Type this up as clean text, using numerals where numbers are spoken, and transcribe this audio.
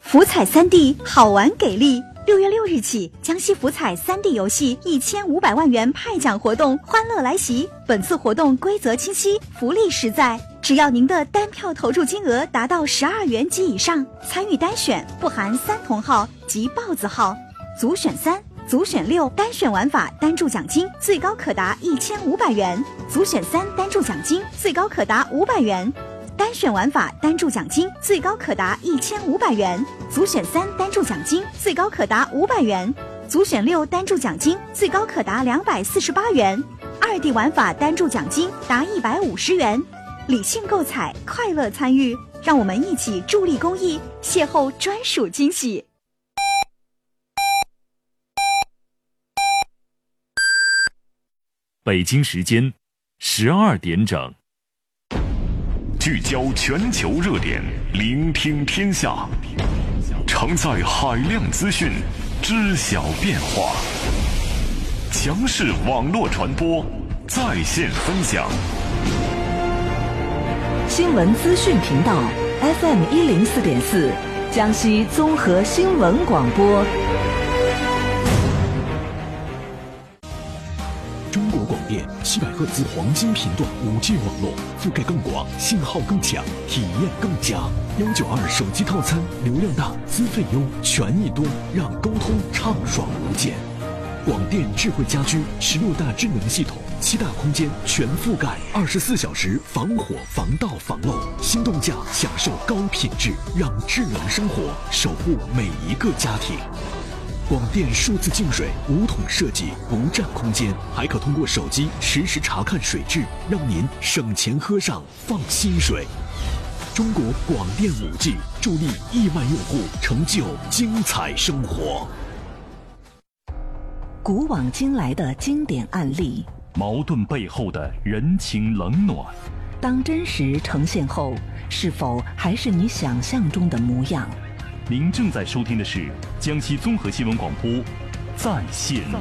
福彩3D 好玩给力！6月6日起，江西福彩3D 游戏1500万元派奖活动欢乐来袭。本次活动规则清晰，福利实在。只要您的单票投注金额达到12元及以上，参与单选不含3同号及豹子号，组选3、组选6单选玩法单注奖金最高可达1500元，组选3单注奖金最高可达500元。单选玩法单注奖金最高可达1500元，组选3单注奖金最高可达500元，组选6单注奖金最高可达248元，2D 玩法单注奖金达150元。理性购彩，快乐参与，让我们一起助力公益，邂逅专属惊喜。 北京时间12点整。 聚焦全球热点，聆听天下，承载海量资讯，知晓变化。强势网络传播，在线分享。 新闻资讯频道 FM 104.4，江西综合新闻广播。 中国广电700赫兹黄金频段5G 网络，覆盖更广，信号更强，体验更佳。192手机套餐，流量大，资费优，权益多，让沟通畅爽无间。广电智慧家居16大智能系统，7大空间全覆盖，24小时防火防盗防漏，心动价享受高品质，让智能生活守护每一个家庭。广电数字净水无桶设计，不占空间，还可通过手机实时查看水质，让您省钱喝上放心水。中国广电5G助力亿万用户成就精彩生活。 古往今来的经典案例， 矛盾背后的人情冷暖， 当真实呈现后，是否还是你想象中的模样？ 您正在收听的是江西综合新闻广播在线